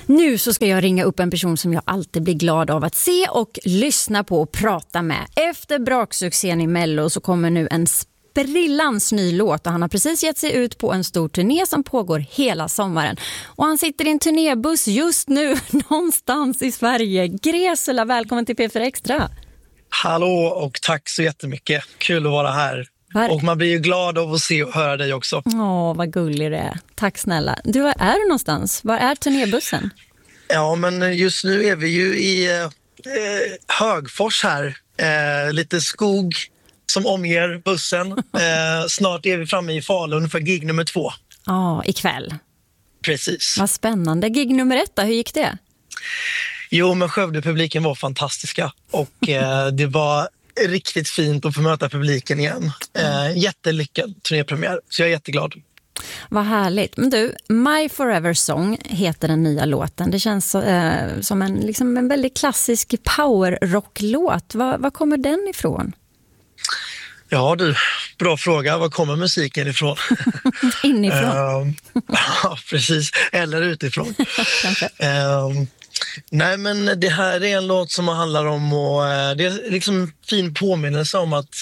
Nu så ska jag ringa upp en person som jag alltid blir glad av att se och lyssna på och prata med. Efter braksuccén i Mello så kommer nu en sprillans ny låt och han har precis gett sig ut på en stor turné som pågår hela sommaren. Och han sitter i en turnébuss just nu någonstans i Sverige. Gresula, välkommen till P4 Extra. Hallå och tack så jättemycket. Kul att vara här. Och man blir ju glad av att se och höra dig också. Vad gullig det är. Tack snälla. Du, var är du någonstans? Var är turnébussen? Ja, men just nu är vi ju i Högfors här. Lite skog som omger bussen. Snart är vi framme i Falun för gig nummer 2. Ja, ikväll. Precis. Vad spännande. Gig nummer 1 då, hur gick det? Jo, men Skövde-publiken var fantastiska. Och det var riktigt fint att få möta publiken igen. Jättelyckad turnépremiär, så jag är jätteglad. Vad härligt. Men du, My Forever Song heter den nya låten. Det känns som en väldigt klassisk power-rock-låt. Var kommer den ifrån? Ja du, bra fråga. Var kommer musiken ifrån? Inifrån. Ja, precis. Eller utifrån. Kanske. Nej, men det här är en låt som handlar om och det är liksom en fin påminnelse om att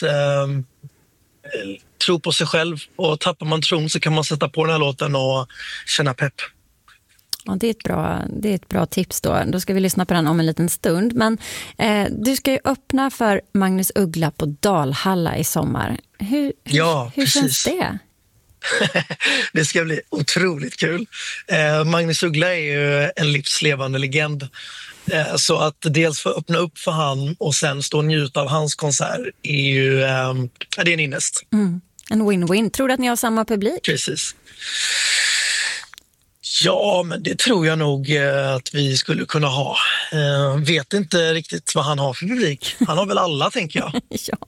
tro på sig själv, och tappar man tron så kan man sätta på den här låten och känna pepp. Ja, det är ett bra tips då. Då ska vi lyssna på den om en liten stund. Men du ska ju öppna för Magnus Uggla på Dalhalla i sommar. Hur känns det? Det ska bli otroligt kul. Magnus Uggla är ju en livslevande legend. Så att dels få öppna upp för han och sen stå och njuta av hans konsert är ju det är en innest. En win-win. Tror du att ni har samma publik? Precis. Ja, men det tror jag nog att vi skulle kunna ha. Vet inte riktigt vad han har för publik. Han har väl alla, tänker jag.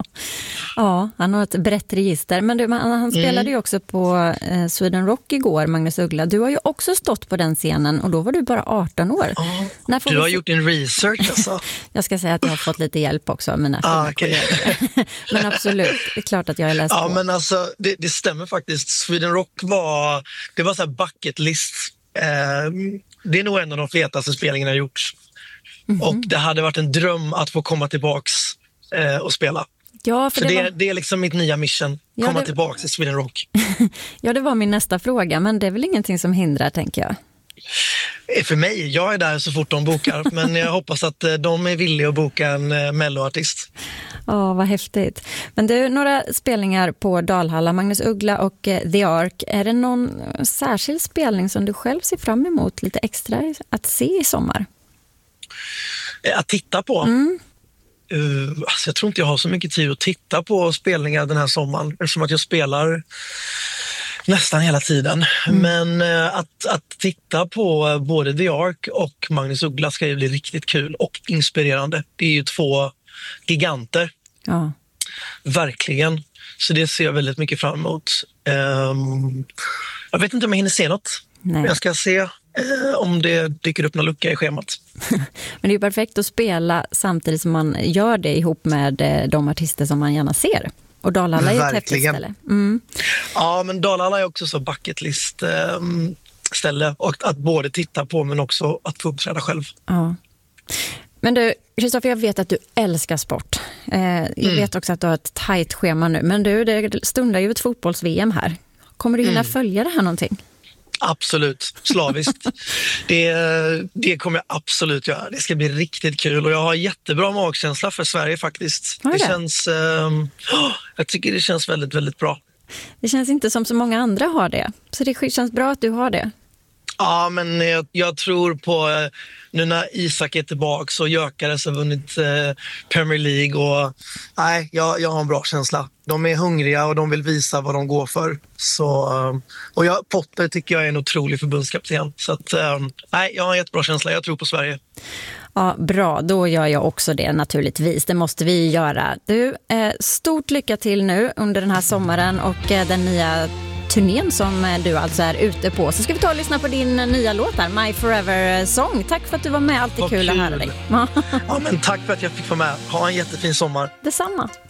Ja, han har ett brett register. Men du, han spelade ju också på Sweden Rock igår, Magnus Uggla. Du har ju också stått på den scenen och då var du bara 18 år. Du har gjort din research alltså. Jag ska säga att jag har fått lite hjälp också av mina kollegor. Men absolut, det är klart att jag har läst på. Ja, men alltså det stämmer faktiskt. Sweden Rock var så här bucket list. Det är nog en av de fetaste spelningarna jag gjort. Och det hade varit en dröm att få komma tillbaks och spela. Ja, för det är liksom mitt nya mission. Komma tillbaks till Sweden Rock. Ja, det var min nästa fråga. Men det är väl ingenting som hindrar, tänker jag. För mig, jag är där så fort de bokar. Men jag hoppas att de är villiga att boka en Mello-artist. Vad häftigt. Men du, några spelningar på Dalhalla, Magnus Uggla och The Ark. Är det någon särskild spelning som du själv ser fram emot lite extra att se i sommar? Att titta på? Alltså jag tror inte jag har så mycket tid att titta på spelningar den här sommaren. Eftersom att jag spelar nästan hela tiden. Men att titta på både The Ark och Magnus Uggla ska ju bli riktigt kul och inspirerande. Det är ju 2 giganter. Ja. Verkligen. Så det ser jag väldigt mycket fram emot. Jag vet inte om jag hinner se något. Nej. Jag ska se om det dyker upp någon lucka i schemat. Men det är ju perfekt att spela samtidigt som man gör det ihop med de artister som man gärna ser. Och Dalhalla är ju ett häftigt ställe. Ja, men Dalhalla är också så bucket list ställe. Och att både titta på men också att få uppträda själv. Ja. Men du, Kristoffer, jag vet att du älskar sport. Jag vet också att du har ett tajt schema nu. Men du, det stundar ju ett fotbolls-VM här. Kommer du hinna följa det här någonting? Absolut, slaviskt. Det kommer jag absolut göra. Det ska bli riktigt kul och jag har jättebra magkänsla för Sverige faktiskt. Det känns, jag tycker det känns väldigt, väldigt bra. Det känns inte som så många andra har det. Så det känns bra att du har det. Ja, men jag tror på nu när Isak är tillbaka och Gyökeres har vunnit Premier League och nej, jag har en bra känsla. De är hungriga och de vill visa vad de går för. Så, och Potter tycker jag är en otrolig förbundskapten. Så att, nej, jag har en jättebra känsla. Jag tror på Sverige. Ja, bra. Då gör jag också det naturligtvis. Det måste vi göra. Du, stort lycka till nu under den här sommaren och den nya turnén som du alltså är ute på. Så ska vi ta och lyssna på din nya låt här, My Forever Song. Tack för att du var med. Alltid kul att höra dig. Ja, men tack för att jag fick vara med. Ha en jättefin sommar. Detsamma.